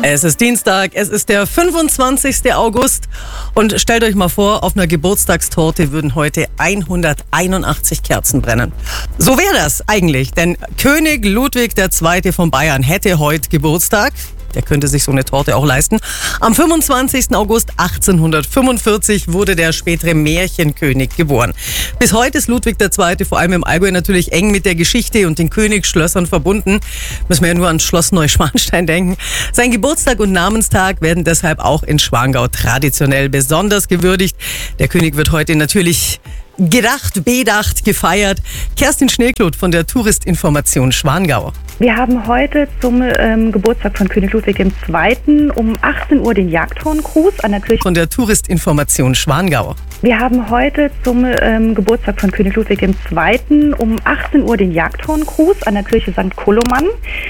Es ist Dienstag, es ist der 25. August und stellt euch mal vor, auf einer Geburtstagstorte würden heute 181 Kerzen brennen. So wäre das eigentlich, denn König Ludwig II. Von Bayern hätte heute Geburtstag. Der könnte sich so eine Torte auch leisten. Am 25. August 1845 wurde der spätere Märchenkönig geboren. Bis heute ist Ludwig II. Vor allem im Allgäu natürlich eng mit der Geschichte und den Königsschlössern verbunden. Müssen wir ja nur an Schloss Neuschwanstein denken. Sein Geburtstag und Namenstag werden deshalb auch in Schwangau traditionell besonders gewürdigt. Der König wird heute natürlich gedacht, bedacht, gefeiert. Kerstin Schneekloth von der Touristinformation Schwangau. Wir haben heute zum Geburtstag von König Ludwig II. Um 18 Uhr den Jagdhorngruß an der Kirche. Von der Touristinformation Schwangau. Wir haben heute zum Geburtstag von König Ludwig II. Um 18 Uhr den Jagdhorngruß an der Kirche St. Koloman.